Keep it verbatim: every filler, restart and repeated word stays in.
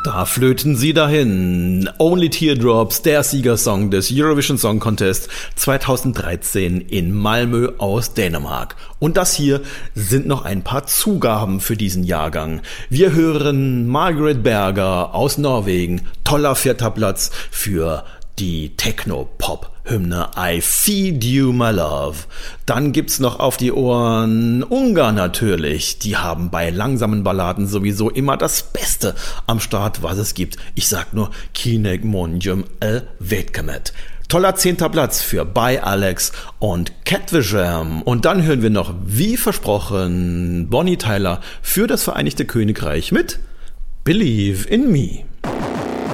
Da flöten sie dahin. Only Teardrops, der Siegersong des Eurovision Song Contest zweitausenddreizehn in Malmö aus Dänemark. Und das hier sind noch ein paar Zugaben für diesen Jahrgang. Wir hören Margaret Berger aus Norwegen. Toller vierter Platz für die Techno-Pop-Hymne I Feed You My Love. Dann gibt's noch auf die Ohren Ungarn natürlich. Die haben bei langsamen Balladen sowieso immer das Beste am Start, was es gibt. Ich sag nur Kinek Monjum El Vetkemet. Toller zehnter Platz für By Alex und Catvision. Und dann hören wir noch, wie versprochen, Bonnie Tyler für das Vereinigte Königreich mit Believe in Me.